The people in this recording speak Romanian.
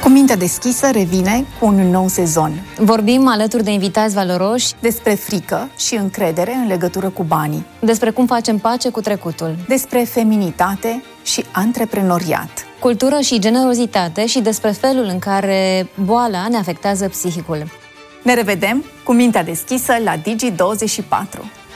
Cu mintea deschisă revine cu un nou sezon. Vorbim alături de invitați valoroși Despre frică și încredere în legătură cu banii. despre cum facem pace cu trecutul, Despre feminitate și antreprenoriat. cultură și generozitate și despre felul în care boala ne afectează psihicul. Ne revedem cu mintea deschisă la Digi24.